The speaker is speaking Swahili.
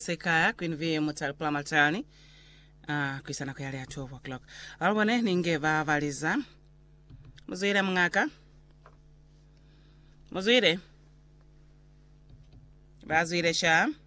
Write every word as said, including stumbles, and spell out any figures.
Sekaya Queen V mutal plamatani ah uh, kwisana ko yale ya twelve o'clock alubone ninge bavaliza muzwire mngaka muzwire bazwire sha